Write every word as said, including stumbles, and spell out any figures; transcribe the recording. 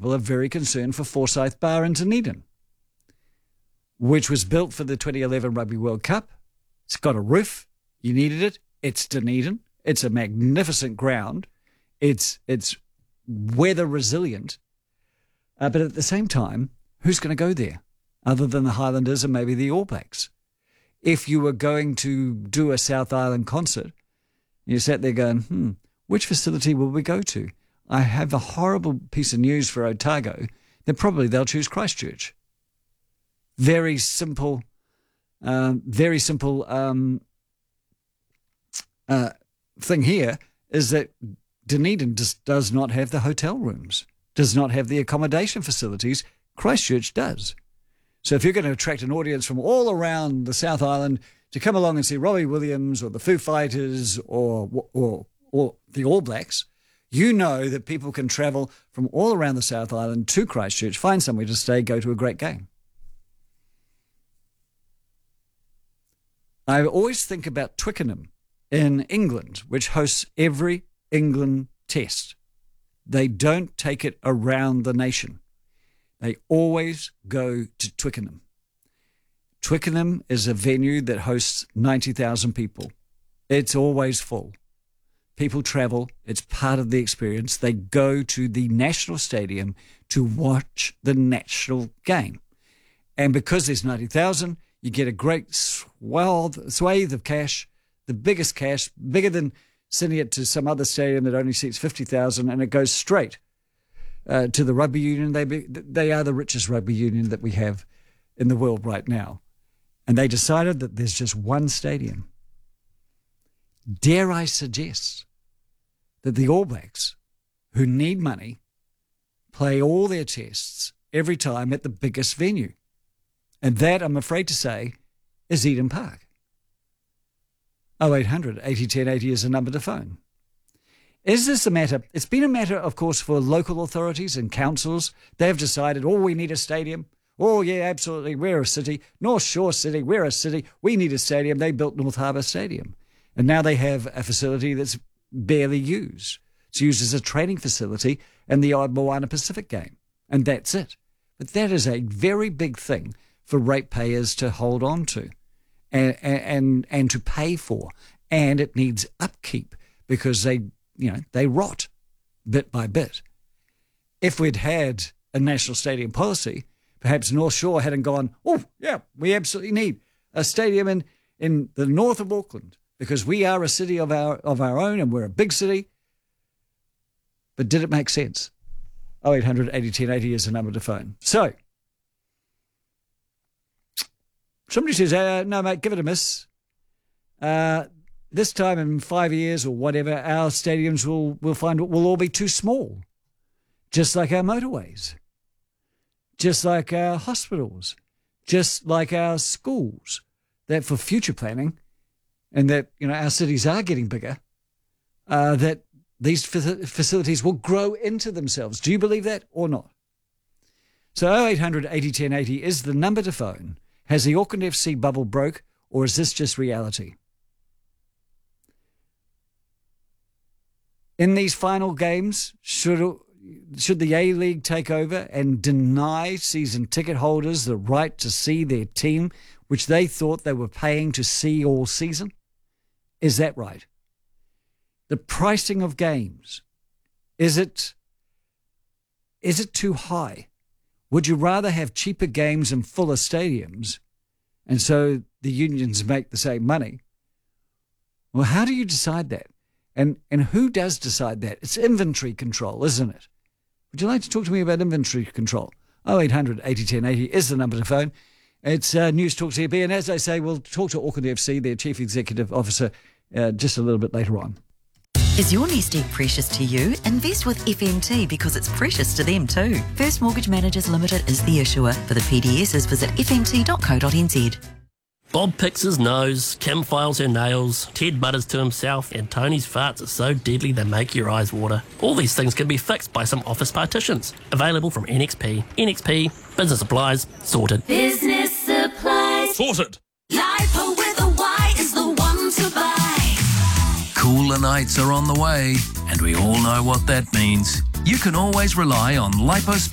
people are very concerned for Forsyth Bar in Dunedin, which was built for the twenty eleven Rugby World Cup. It's got a roof. You needed it. It's Dunedin. It's a magnificent ground. It's it's weather resilient. Uh, but at the same time, who's going to go there other than the Highlanders and maybe the All Blacks? If you were going to do a South Island concert, you sat there going, hmm, which facility will we go to? I have a horrible piece of news for Otago. Then probably they'll choose Christchurch. Very simple, uh, very simple um, uh, thing here is that Dunedin just does not have the hotel rooms, does not have the accommodation facilities. Christchurch does. So if you're going to attract an audience from all around the South Island to come along and see Robbie Williams or the Foo Fighters or or or the All Blacks, you know that people can travel from all around the South Island to Christchurch, find somewhere to stay, go to a great game. I always think about Twickenham in England, which hosts every England test. They don't take it around the nation. They always go to Twickenham. Twickenham is a venue that hosts ninety thousand people. It's always full. People travel. It's part of the experience. They go to the National Stadium to watch the national game. And because there's ninety thousand, you get a great swathe, swathe of cash, the biggest cash, bigger than sending it to some other stadium that only seats fifty thousand, and it goes straight uh, to the rugby union. They, be, they are the richest rugby union that we have in the world right now. And they decided that there's just one stadium. Dare I suggest that the All Blacks, who need money, play all their tests every time at the biggest venue. And that, I'm afraid to say, is Eden Park. oh eight hundred, eighty, ten eighty is the number to phone. Is this a matter? It's been a matter, of course, for local authorities and councils. They've decided, oh, we need a stadium. Oh, yeah, absolutely, we're a city. North Shore City, we're a city. We need a stadium. They built North Harbour Stadium. And now they have a facility that's barely used. It's used as a training facility in the odd Moana Pacific game. And that's it. But that is a very big thing for ratepayers to hold on to and, and, and to pay for. And it needs upkeep because they, you know, they rot bit by bit. If we'd had a national stadium policy, perhaps North Shore hadn't gone, oh, yeah, we absolutely need a stadium in, in the north of Auckland because we are a city of our of our own and we're a big city. But did it make sense? oh eight hundred, eighty, ten eighty is the number to phone. So, somebody says, uh, no, mate, give it a miss. Uh, this time in five years or whatever, our stadiums will, will find will all be too small, just like our motorways. Just like our hospitals, just like our schools, that for future planning, and that, you know, our cities are getting bigger, uh, that these fa- facilities will grow into themselves. Do you believe that or not? So oh eight hundred, eighty, ten eighty is the number to phone. Has the Auckland F C bubble broke, or is this just reality? In these final games, should... Should the A-League take over and deny season ticket holders the right to see their team, which they thought they were paying to see all season? Is that right? The pricing of games, is it, is it too high? Would you rather have cheaper games and fuller stadiums, and so the unions make the same money? Well, how do you decide that? And and who does decide that? It's inventory control, isn't it? Would you like to talk to me about inventory control? oh eight hundred, eighty, ten eighty is the number to phone. It's uh, News Talk C B, and as I say, we'll talk to Auckland F C, their Chief Executive Officer, uh, just a little bit later on. Is your nest egg precious to you? Invest with F M T because it's precious to them too. First Mortgage Managers Limited is the issuer. For the P D Ss, visit f m t dot co dot n z. Bob picks his nose, Kim files her nails, Ted mutters to himself, and Tony's farts are so deadly they make your eyes water. All these things can be fixed by some office partitions. Available from N X P. N X P, business supplies, sorted. Business supplies. Sorted. Lipo with a Y is the one to buy. Cooler nights are on the way, and we all know what that means. You can always rely on Lipo